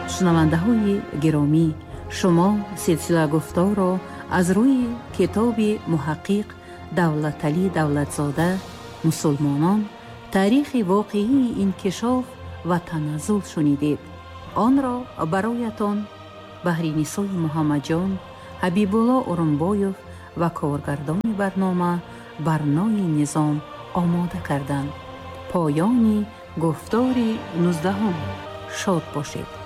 шунавандаҳои гиромӣ, шумо силсила гуфторро аз рӯи китоби муҳаққиқ Давлаталӣ Давлатзода «Мусулмонон. таърихи воқеии инкишоф ва таназзул» шунидед. онро бароятон баҳринисои муҳаммаҷон, ҳабибулло урумбоев ва коргардони барнома Барнои Низом омода карданд. поёни гуфтори 19. шод бошед.